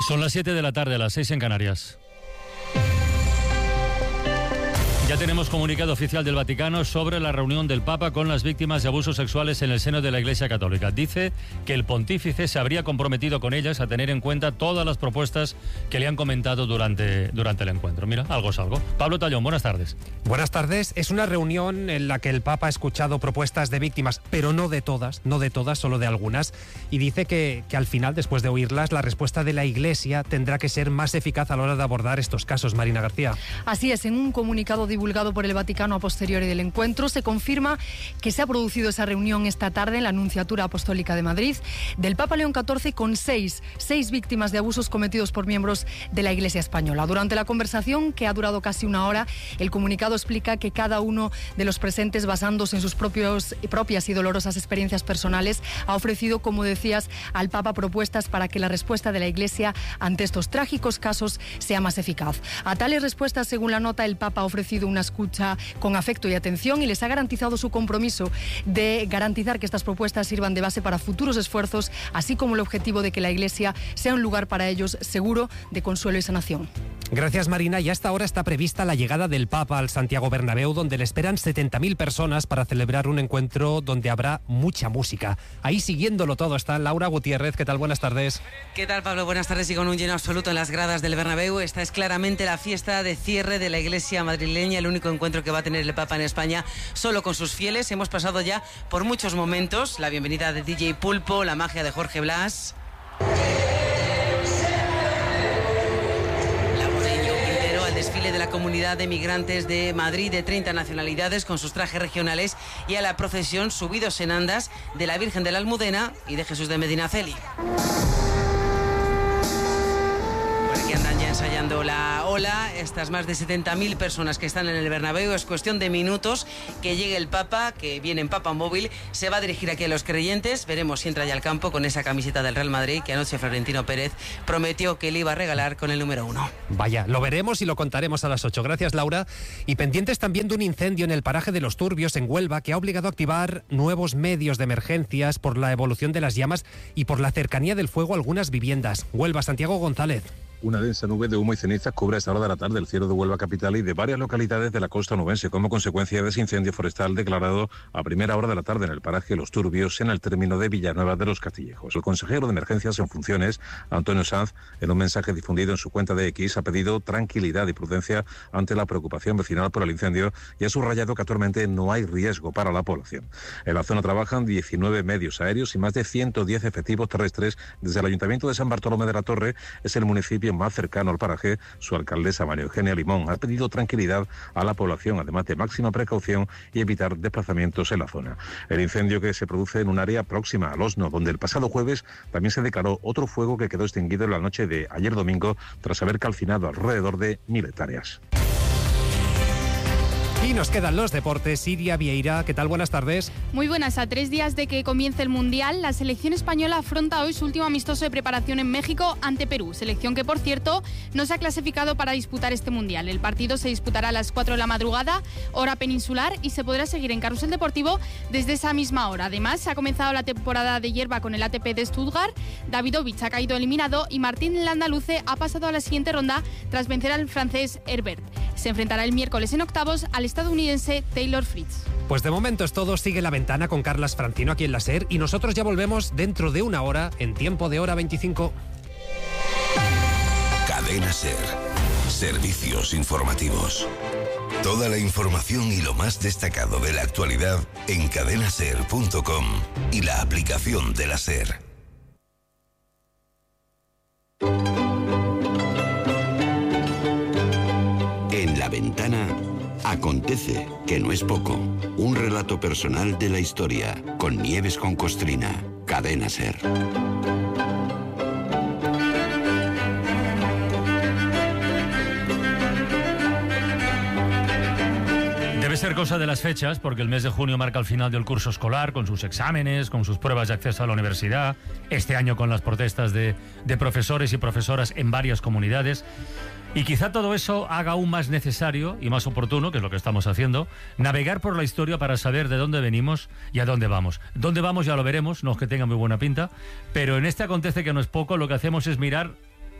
Son las 7 de la tarde, las 6 en Canarias. Ya tenemos comunicado oficial del Vaticano sobre la reunión del Papa con las víctimas de abusos sexuales en el seno de la Iglesia Católica. Dice que el pontífice se habría comprometido con ellas a tener en cuenta todas las propuestas que le han comentado durante el encuentro. Mira, algo es algo. Pablo Tallón, buenas tardes. Buenas tardes. Es una reunión en la que el Papa ha escuchado propuestas de víctimas, pero no de todas, solo de algunas. Y dice que al final, después de oírlas, la respuesta de la Iglesia tendrá que ser más eficaz a la hora de abordar estos casos. Marina García. Así es, en un comunicado divulgado por el Vaticano a posteriori del encuentro, se confirma que se ha producido esa reunión esta tarde en la Nunciatura Apostólica de Madrid del Papa León XIV con seis víctimas de abusos cometidos por miembros de la Iglesia española. Durante la conversación, que ha durado casi una hora, el comunicado explica que cada uno de los presentes, basándose en sus propias y dolorosas experiencias personales, ha ofrecido, como decías, al Papa propuestas para que la respuesta de la Iglesia ante estos trágicos casos sea más eficaz. A tales respuestas, según la nota, el Papa ha ofrecido una escucha con afecto y atención y les ha garantizado su compromiso de garantizar que estas propuestas sirvan de base para futuros esfuerzos, así como el objetivo de que la Iglesia sea un lugar para ellos seguro de consuelo y sanación. Gracias, Marina. Y hasta ahora está prevista la llegada del Papa al Santiago Bernabéu, donde le esperan 70.000 personas para celebrar un encuentro donde habrá mucha música. Ahí siguiéndolo todo está Laura Gutiérrez. ¿Qué tal? Buenas tardes. ¿Qué tal, Pablo? Buenas tardes. Y con un lleno absoluto en las gradas del Bernabéu. Esta es claramente la fiesta de cierre de la Iglesia madrileña, el único encuentro que va a tener el Papa en España solo con sus fieles. Hemos pasado ya por muchos momentos. La bienvenida de DJ Pulpo, la magia de Jorge Blas. Desfile de la comunidad de migrantes de Madrid de 30 nacionalidades con sus trajes regionales y a la procesión subidos en andas de la Virgen de la Almudena y de Jesús de Medinaceli. Por aquí andan ya ensayando la ola. Estas más de 70.000 personas que están en el Bernabéu, es cuestión de minutos que llegue el Papa, que viene en Papa Móvil, se va a dirigir aquí a los creyentes. Veremos si entra ya al campo con esa camiseta del Real Madrid que anoche Florentino Pérez prometió que le iba a regalar con el número 1. Vaya, lo veremos y lo contaremos a las 8. Gracias, Laura. Y pendientes también de un incendio en el paraje de Los Turbios, en Huelva, que ha obligado a activar nuevos medios de emergencias por la evolución de las llamas y por la cercanía del fuego a algunas viviendas. Huelva, Santiago González. Una densa nube de humo y cenizas cubre a esta hora de la tarde el cielo de Huelva capital y de varias localidades de la costa onubense como consecuencia de ese incendio forestal declarado a primera hora de la tarde en el paraje Los Turbios, en el término de Villanueva de los Castillejos. El consejero de Emergencias en funciones, Antonio Sanz, en un mensaje difundido en su cuenta de X, ha pedido tranquilidad y prudencia ante la preocupación vecinal por el incendio y ha subrayado que actualmente no hay riesgo para la población. En la zona trabajan 19 medios aéreos y más de 110 efectivos terrestres. Desde el Ayuntamiento de San Bartolomé de la Torre, es el municipio más cercano al paraje. Su alcaldesa, María Eugenia Limón, ha pedido tranquilidad a la población, además de máxima precaución y evitar desplazamientos en la zona. El incendio, que se produce en un área próxima al Osno, donde el pasado jueves también se declaró otro fuego que quedó extinguido en la noche de ayer domingo tras haber calcinado alrededor de 1.000 hectáreas. Y nos quedan los deportes. Siria Vieira, ¿qué tal? Buenas tardes. Muy buenas. A 3 días de que comience el Mundial, la selección española afronta hoy su último amistoso de preparación en México ante Perú. Selección que, por cierto, no se ha clasificado para disputar este Mundial. El partido se disputará a las 4 de la madrugada, hora peninsular, y se podrá seguir en Carrusel Deportivo desde esa misma hora. Además, se ha comenzado la temporada de hierba con el ATP de Stuttgart. Davidovich ha caído eliminado y Martín Landaluce ha pasado a la siguiente ronda tras vencer al francés Herbert. Se enfrentará el miércoles en octavos al estadounidense Taylor Fritz. Pues de momento es todo. Sigue La Ventana con Carlas Francino aquí en la SER y nosotros ya volvemos dentro de una hora en Tiempo de Hora 25. Cadena SER. Servicios informativos. Toda la información y lo más destacado de la actualidad en cadenaser.com y la aplicación de la SER. En La Ventana acontece, que no es poco. Un relato personal de la historia con Nieves con Costrina. Cadena SER. Debe ser cosa de las fechas, porque el mes de junio marca el final del curso escolar, con sus exámenes, con sus pruebas de acceso a la universidad, este año con las protestas de profesores y profesoras en varias comunidades. Y quizá todo eso haga aún más necesario y más oportuno, que es lo que estamos haciendo, navegar por la historia para saber de dónde venimos y a dónde vamos. Dónde vamos ya lo veremos, no es que tenga muy buena pinta, pero en este acontece que no es poco, lo que hacemos es mirar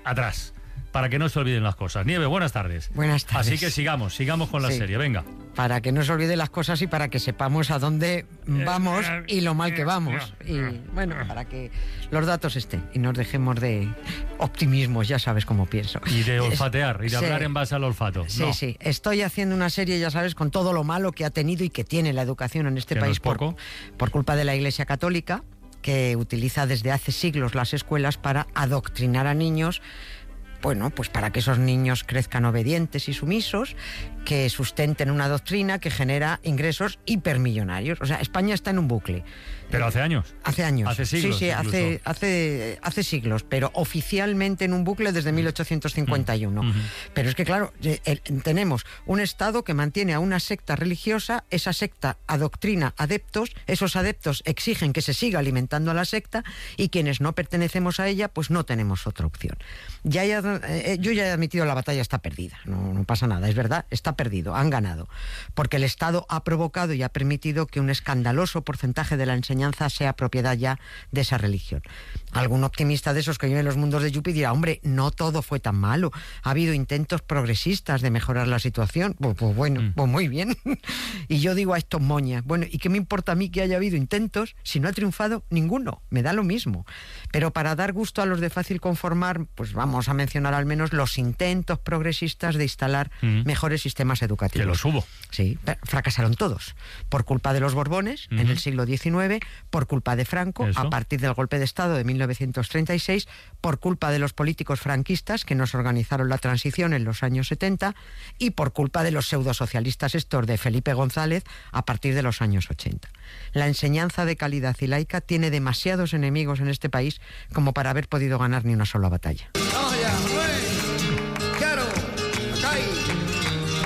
atrás, para que no se olviden las cosas. Nieve, buenas tardes. Buenas tardes. Así que sigamos con la serie, venga. Para que no se olviden las cosas y para que sepamos a dónde vamos y lo mal que vamos. Y bueno, para que los datos estén y nos dejemos de optimismos, ya sabes cómo pienso. Y de olfatear, y de hablar en base al olfato. Sí, no. sí. Estoy haciendo una serie, ya sabes, con todo lo malo que ha tenido y que tiene la educación en este Que no país es poco. por culpa de la Iglesia Católica, que utiliza desde hace siglos las escuelas para adoctrinar a niños. Bueno, pues para que esos niños crezcan obedientes y sumisos, que sustenten una doctrina que genera ingresos hipermillonarios. O sea, España está en un bucle. Pero hace años. Hace años. Hace siglos. Sí, hace siglos, pero oficialmente en un bucle desde 1851. Pero es que, claro, tenemos un Estado que mantiene a una secta religiosa, esa secta adoctrina adeptos, esos adeptos exigen que se siga alimentando a la secta y quienes no pertenecemos a ella, pues no tenemos otra opción. Yo ya he admitido la batalla está perdida, no pasa nada, es verdad, está perdido, han ganado, porque el Estado ha provocado y ha permitido que un escandaloso porcentaje de la enseñanza sea propiedad ya de esa religión. Algún optimista de esos que vive en los mundos de Yupi dirá, hombre, no todo fue tan malo, ha habido intentos progresistas de mejorar la situación, pues bueno, pues muy bien. Y yo digo a estos moñas, bueno, ¿y qué me importa a mí que haya habido intentos si no ha triunfado ninguno? Me da lo mismo. Pero para dar gusto a los de fácil conformar, pues vamos a mencionar al menos los intentos progresistas de instalar mejores sistemas educativos. Que los hubo. Sí, fracasaron todos. Por culpa de los Borbones, en el siglo XIX, por culpa de Franco, a partir del golpe de Estado de 1936, por culpa de los políticos franquistas que nos organizaron la transición en los años 70 y por culpa de los pseudosocialistas estos de Felipe González a partir de los años 80. La enseñanza de calidad y laica tiene demasiados enemigos en este país como para haber podido ganar ni una sola batalla.